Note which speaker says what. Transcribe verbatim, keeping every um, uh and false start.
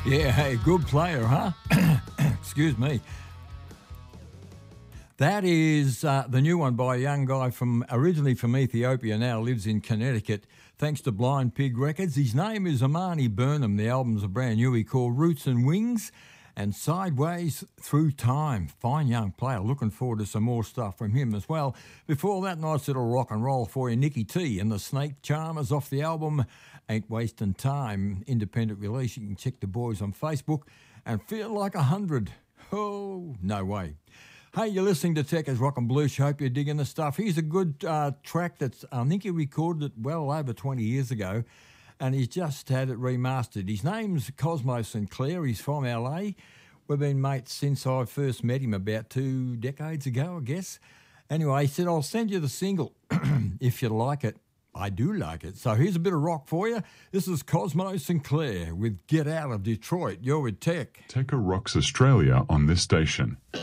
Speaker 1: Yeah, hey, good player, huh? Excuse me. That is uh, the new one by a young guy from originally from Ethiopia, now lives in Connecticut, thanks to Blind Pig Records. His name is Amani Burnham. The album's a brand new. He called Roots and Wings and Sideways Through Time. Fine young player. Looking forward to some more stuff from him as well. Before that, nice little rock and roll for you. Nicky T and the Snake Charmers off the album Ain't Wasting Time. Independent release. You can check the boys on Facebook and Feel Like a Hundred. Oh, no way. Hey, you're listening to Tekka's Rock and Blues. Hope you're digging the stuff. Here's a good uh, track that's, I think he recorded it well over twenty years ago, and he's just had it remastered. His name's Cosmo Sinclair. He's from L A. We've been mates since I first met him about two decades ago, I guess. Anyway, he said, I'll send you the single if you like it. I do like it. So here's a bit of rock for you. This is Cosmo Sinclair with Get Out of Detroit. You're with Tech.
Speaker 2: Tekka rocks Australia on this station.